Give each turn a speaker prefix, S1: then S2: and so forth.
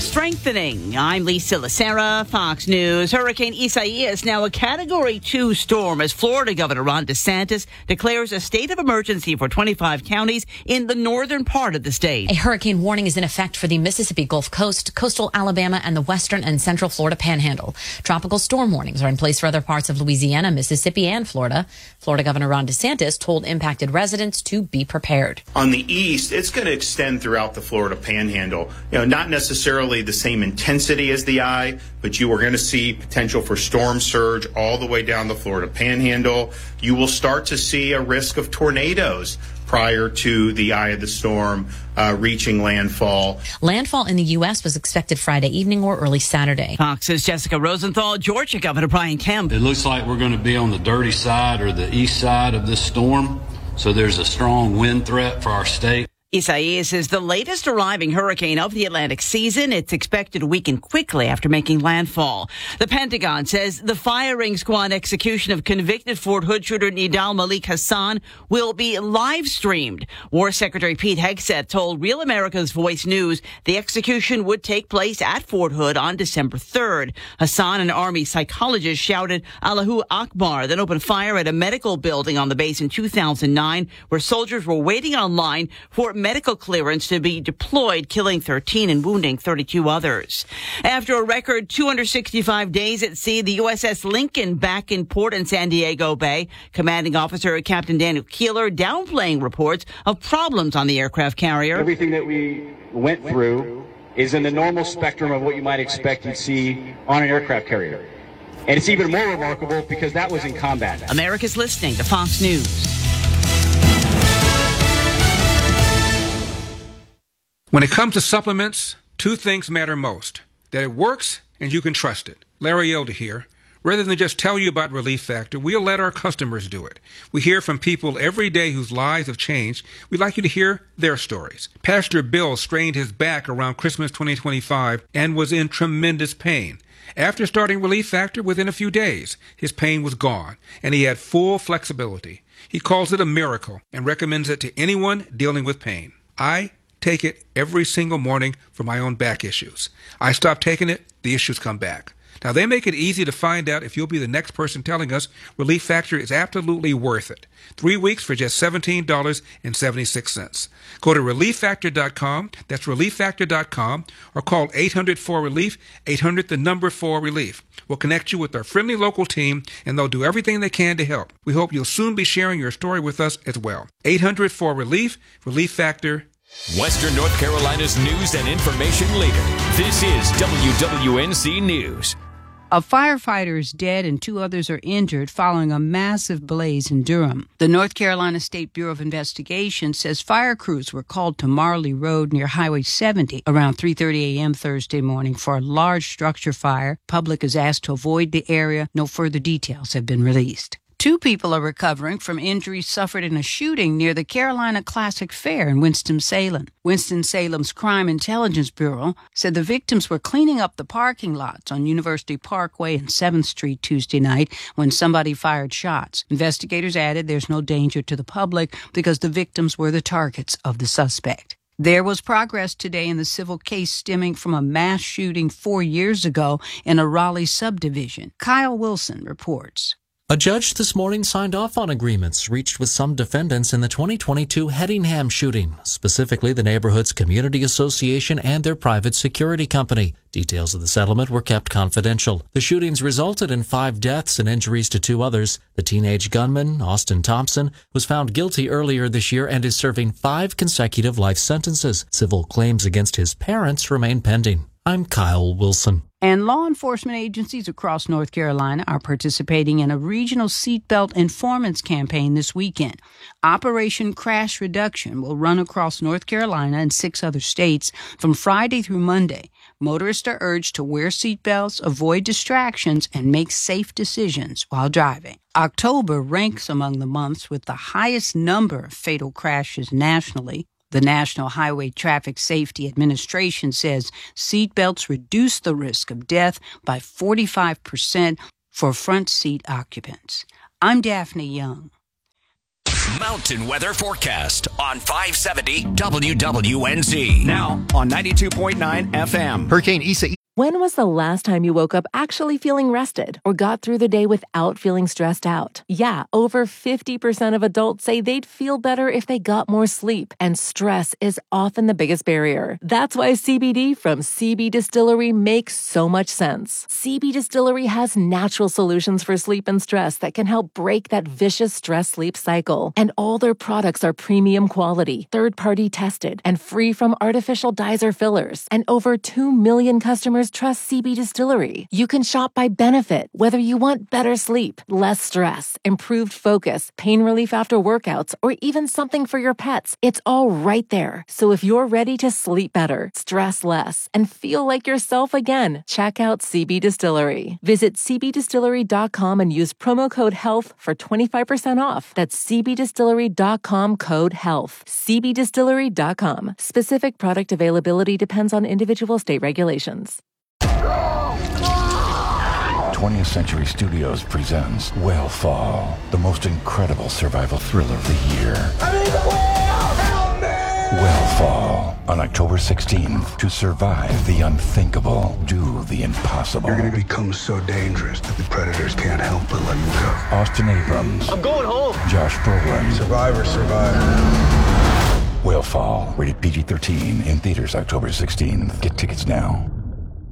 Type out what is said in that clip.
S1: strengthening. I'm Lisa Lacera, Fox News. Hurricane Isaias now a Category 2 storm as Florida Governor Ron DeSantis declares a state of emergency for 25 counties in the northern part of the state.
S2: A hurricane warning is in effect for the Mississippi Gulf Coast, coastal Alabama, and the western and central Florida panhandle. Tropical storm warnings are in place for other parts of Louisiana, Mississippi, and Florida. Florida Governor Ron DeSantis told impacted residents to be prepared.
S3: On the east, it's going to extend throughout the Florida panhandle. Not necessarily the same intensity as the eye, but you are going to see potential for storm surge all the way down the Florida panhandle. You will start to see a risk of tornadoes prior to the eye of the storm reaching landfall.
S2: Landfall in the U.S. was expected Friday evening or early Saturday.
S1: Fox's Jessica Rosenthal. Georgia Governor Brian Kemp.
S4: It looks like we're going to be on the dirty side or the east side of this storm, so there's a strong wind threat for our state.
S1: Isaias is the latest arriving hurricane of the Atlantic season. It's expected to weaken quickly after making landfall. The Pentagon says the firing squad execution of convicted Fort Hood shooter Nidal Malik Hassan will be live streamed. War Secretary Pete Hegseth told Real America's Voice News the execution would take place at Fort Hood on December 3rd. Hassan, an Army psychologist, shouted Allahu Akbar, then opened fire at a medical building on the base in 2009 where soldiers were waiting online for medical clearance to be deployed, killing 13 and wounding 32 others. After a record 265 days at sea, the USS Lincoln back in port in San Diego Bay. Commanding officer Captain Daniel Keeler downplaying reports of problems on the aircraft carrier.
S5: Everything that we went through is in the normal spectrum of what you might expect to see on an aircraft carrier. And it's even more remarkable because that was in combat.
S1: America's listening to Fox News.
S6: When it comes to supplements, two things matter most: that it works and you can trust it. Larry Elder here. Rather than just tell you about Relief Factor, we'll let our customers do it. We hear from people every day whose lives have changed. We'd like you to hear their stories. Pastor Bill strained his back around Christmas 2025 and was in tremendous pain. After starting Relief Factor, within a few days, his pain was gone, and he had full flexibility. He calls it a miracle and recommends it to anyone dealing with pain. I take it every single morning for my own back issues. I stop taking it, the issues come back. Now, they make it easy to find out if you'll be the next person telling us Relief Factor is absolutely worth it. 3 weeks for just $17.76. Go to ReliefFactor.com, that's ReliefFactor.com, or call 800-4RELIEF, 800-4RELIEF. We'll connect you with our friendly local team, and they'll do everything they can to help. We hope you'll soon be sharing your story with us as well. 800-4RELIEF, Relief Factor.
S7: Western North Carolina's news and information leader. This is WWNC News.
S8: A firefighter is dead and 2 others are injured following a massive blaze in Durham. The North Carolina State Bureau of Investigation says fire crews were called to Marley Road near Highway 70 around 3:30 a.m. Thursday morning for a large structure fire. Public is asked to avoid the area. No further details have been released. 2 people are recovering from injuries suffered in a shooting near the Carolina Classic Fair in Winston-Salem. Winston-Salem's Crime Intelligence Bureau said the victims were cleaning up the parking lots on University Parkway and 7th Street Tuesday night when somebody fired shots. Investigators added there's no danger to the public because the victims were the targets of the suspect. There was progress today in the civil case stemming from a mass shooting 4 years ago in a Raleigh subdivision. Kyle Wilson reports.
S9: A judge this morning signed off on agreements reached with some defendants in the 2022 Headingham shooting, specifically the neighborhood's community association and their private security company. Details of the settlement were kept confidential. The shootings resulted in 5 deaths and injuries to 2 others. The teenage gunman, Austin Thompson, was found guilty earlier this year and is serving 5 consecutive life sentences. Civil claims against his parents remain pending. I'm Kyle Wilson.
S8: And law enforcement agencies across North Carolina are participating in a regional seatbelt informants campaign this weekend. Operation Crash Reduction will run across North Carolina and 6 other states from Friday through Monday. Motorists are urged to wear seatbelts, avoid distractions, and make safe decisions while driving. October ranks among the months with the highest number of fatal crashes nationally. The National Highway Traffic Safety Administration says seatbelts reduce the risk of death by 45% for front seat occupants. I'm Daphne Young.
S10: Mountain weather forecast on 570 WWNZ.
S11: Now on 92.9 FM.
S12: Hurricane Isa.
S13: When was the last time you woke up actually feeling rested or got through the day without feeling stressed out? Yeah, over 50% of adults say they'd feel better if they got more sleep, and stress is often the biggest barrier. That's why CBD from CB Distillery makes so much sense. CB Distillery has natural solutions for sleep and stress that can help break that vicious stress-sleep cycle. And all their products are premium quality, third-party tested, and free from artificial dyes or fillers. And over 2 million customers trust CB Distillery. You can shop by benefit, whether you want better sleep, less stress, improved focus, pain relief after workouts, or even something for your pets. It's all right there. So if you're ready to sleep better, stress less, and feel like yourself again, check out CB Distillery. Visit cbdistillery.com and use promo code HEALTH for 25% off. That's cbdistillery.com code HEALTH. cbdistillery.com. Specific product availability depends on individual state regulations.
S14: 20th Century Studios presents Whale the most incredible survival thriller of the year. Whale on October 16th. To survive the unthinkable, do the impossible.
S15: You're going to become so dangerous that the predators can't help but let you go.
S14: Austin Abrams.
S15: I'm going home.
S14: Josh Brolin.
S15: Survivor.
S14: Whale, rated PG-13, in theaters October 16th. Get tickets now.